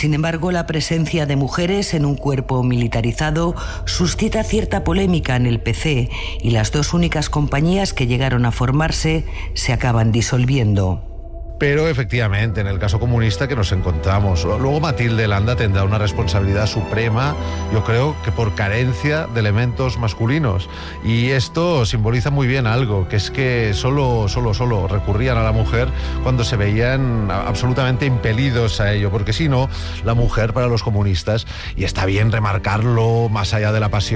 Sin embargo, la presencia de mujeres en un cuerpo militarizado suscita cierta polémica en el PC y las dos únicas compañías que llegaron a formarse se acaban disolviendo. Pero efectivamente, en el caso comunista que nos encontramos. Luego Matilde Landa tendrá una responsabilidad suprema, yo creo que por carencia de elementos masculinos. Y esto simboliza muy bien algo, que es que solo recurrían a la mujer cuando se veían absolutamente impelidos a ello, porque si no, la mujer para los comunistas, y está bien remarcarlo más allá de la pasión,